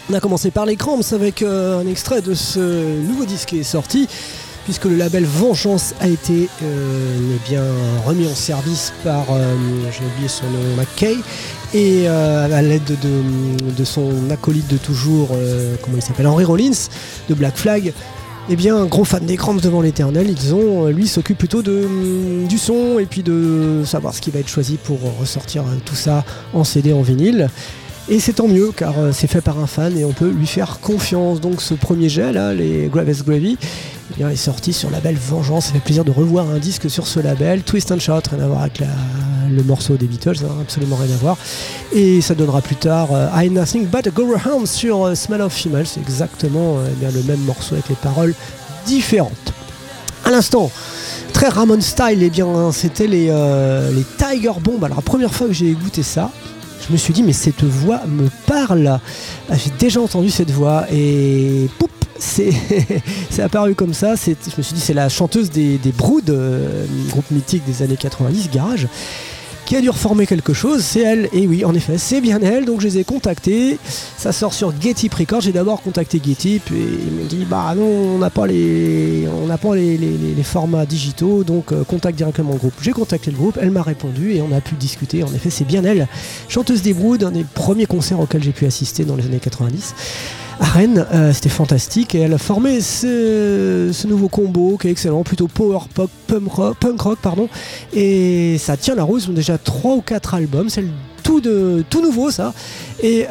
On a commencé par les Cramps avec un extrait de ce nouveau disque qui est sorti, puisque le label Vengeance a été bien remis en service par, j'ai oublié son nom, McKay, et à l'aide de son acolyte de toujours, comment il s'appelle, Henry Rollins, de Black Flag. Eh bien, un gros fan des Cramps devant l'éternel, lui s'occupe plutôt du son et puis de savoir ce qui va être choisi pour ressortir tout ça en CD, en vinyle. Et c'est tant mieux car c'est fait par un fan et on peut lui faire confiance. Donc ce premier jet là, les Gravest Gravy, eh bien, est sorti sur le label Vengeance. Ça fait plaisir de revoir un disque sur ce label. Twist and Shout, rien à voir avec le morceau des Beatles, hein, absolument rien à voir. Et ça donnera plus tard I Ain't Nothing But a Go Round sur Smell of Female. C'est exactement bien, le même morceau avec les paroles différentes. À l'instant, très Ramon style, eh bien, c'était les Tiger Bomb. Alors la première fois que j'ai écouté ça, je me suis dit mais cette voix me parle. J'ai déjà entendu cette voix et poup, c'est apparu comme ça. Je me suis dit c'est la chanteuse des Brood, groupe mythique des années 90, garage, qui a dû reformer quelque chose, c'est elle, et oui, en effet, c'est bien elle, donc je les ai contactés, ça sort sur Get Up Records, j'ai d'abord contacté Get Up, et ils m'ont dit, bah non, on n'a pas les formats digitaux, donc contacte directement le groupe. J'ai contacté le groupe, elle m'a répondu, et on a pu discuter, en effet, c'est bien elle, chanteuse des Brood, un des premiers concerts auxquels j'ai pu assister dans les années 90. À Rennes, c'était fantastique et elle a formé ce nouveau combo qui est excellent, plutôt power pop, punk rock, et ça tient la route. Ils ont déjà 3 ou 4 albums, c'est tout nouveau ça, et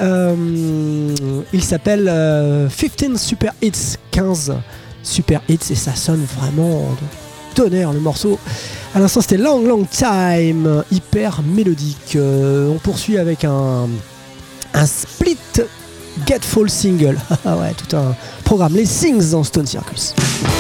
il s'appelle 15 Super Hits, 15 Super Hits, et ça sonne vraiment tonnerre le morceau. À l'instant c'était Long Time, hyper mélodique. On poursuit avec un split Get Full Single. Ouais, tout un programme. Les Sings dans Stone Circus.